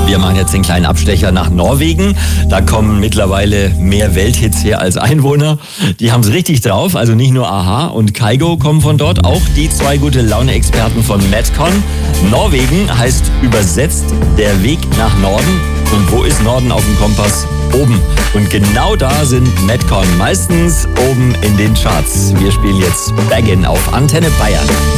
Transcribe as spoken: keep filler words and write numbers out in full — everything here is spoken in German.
Wir machen jetzt den kleinen Abstecher nach Norwegen. Da kommen mittlerweile mehr Welthits her als Einwohner. Die haben es richtig drauf. Also nicht nur a-ha und Kygo kommen von dort, auch die zwei gute Laune-Experten von Madcon. Norwegen heißt übersetzt der Weg nach Norden. Und wo ist Norden auf dem Kompass? Oben. Und genau da sind Madcon meistens oben in den Charts. Wir spielen jetzt Baggin auf Antenne Bayern.